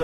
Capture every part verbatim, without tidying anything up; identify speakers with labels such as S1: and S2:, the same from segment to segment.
S1: vida.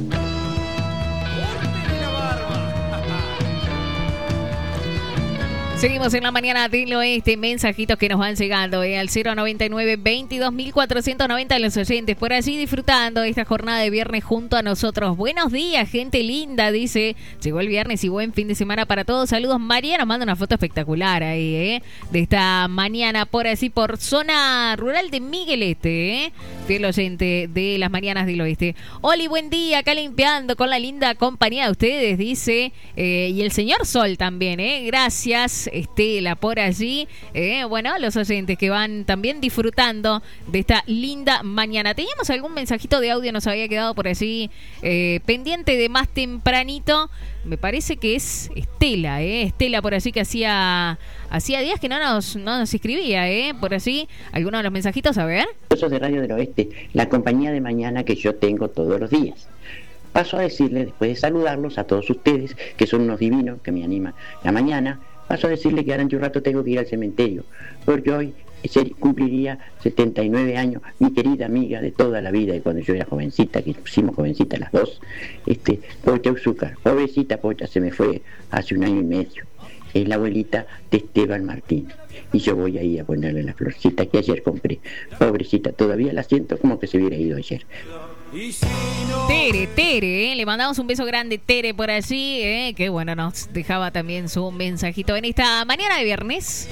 S2: Seguimos en la mañana del oeste, mensajitos que nos van llegando eh, al cero noventa y nueve, veintidós mil cuatrocientos noventa los oyentes por allí disfrutando de esta jornada de viernes junto a nosotros. Buenos días, gente linda, dice, llegó el viernes y buen fin de semana para todos. Saludos, María nos manda una foto espectacular ahí, eh, de esta mañana por así, por zona rural de Miguel Este, eh, fiel oyente de las mañanas del oeste. Oli, buen día, acá limpiando con la linda compañía de ustedes, dice, eh, y el señor Sol también, eh, gracias. Estela por allí, eh, bueno, los oyentes que van también disfrutando de esta linda mañana. Teníamos algún mensajito de audio, nos había quedado por allí eh, pendiente de más tempranito, me parece que es Estela, eh, Estela por allí que hacía hacía días que no nos, no nos escribía, eh, por allí, algunos de los mensajitos, a ver.
S3: Eso de Radio del Oeste, la compañía de mañana que yo tengo todos los días. Paso a decirle, después de saludarlos a todos ustedes, que son unos divinos, que me animan la mañana, paso a decirle que ahora en un rato tengo que ir al cementerio, porque hoy se cumpliría setenta y nueve años mi querida amiga de toda la vida, de cuando yo era jovencita, que pusimos jovencita las dos, este, Pocha Uzúcar. Pobrecita Pocha, se me fue hace un año y medio. Es la abuelita de Esteban Martín. Y yo voy ahí a ponerle la florcita que ayer compré. Pobrecita, todavía la siento como que se hubiera ido ayer.
S2: Tere, Tere, eh, le mandamos un beso grande, Tere, por allí, eh, que bueno, nos dejaba también su mensajito en esta mañana de viernes.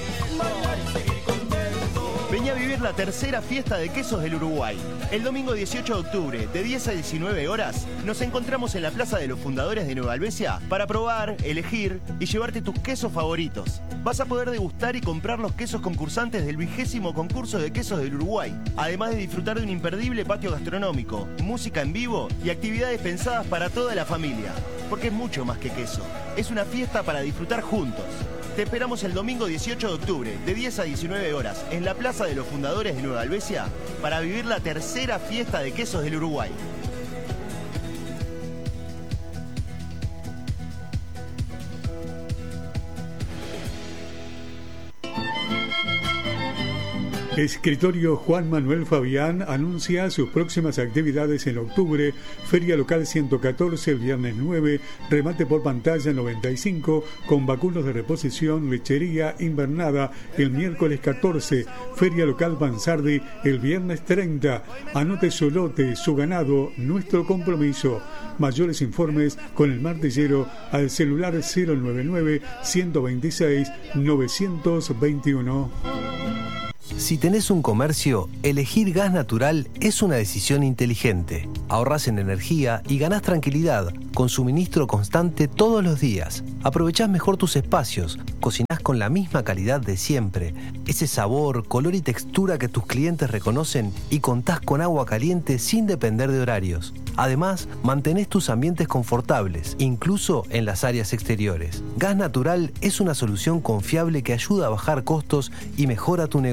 S4: Vení a vivir la tercera fiesta de quesos del Uruguay. El domingo dieciocho de octubre, de diez a diecinueve horas, nos encontramos en la Plaza de los Fundadores de Nueva Albesia para probar, elegir y llevarte tus quesos favoritos. Vas a poder degustar y comprar los quesos concursantes del vigésimo concurso de quesos del Uruguay, además de disfrutar de un imperdible patio gastronómico, música en vivo y actividades pensadas para toda la familia. Porque es mucho más que queso, es una fiesta para disfrutar juntos. Te esperamos el domingo dieciocho de octubre, de diez a diecinueve horas, en la Plaza de los Fundadores de Nueva Albesia, para vivir la tercera fiesta de quesos del Uruguay.
S5: Escritorio Juan Manuel Fabián anuncia sus próximas actividades en octubre: Feria Local ciento catorce el viernes nueve, remate por pantalla noventa y cinco, con vacunos de reposición, lechería invernada el miércoles catorce, Feria Local Bansardi el viernes treinta. Anote su lote, su ganado, nuestro compromiso. Mayores informes con el martillero al celular cero noventa y nueve, ciento veintiséis, novecientos veintiuno.
S6: Si tenés un comercio, elegir gas natural es una decisión inteligente. Ahorrás en energía y ganás tranquilidad con suministro constante todos los días. Aprovechás mejor tus espacios, cocinás con la misma calidad de siempre, ese sabor, color y textura que tus clientes reconocen, y contás con agua caliente sin depender de horarios. Además, mantenés tus ambientes confortables, incluso en las áreas exteriores. Gas natural es una solución confiable que ayuda a bajar costos y mejora tu negocio.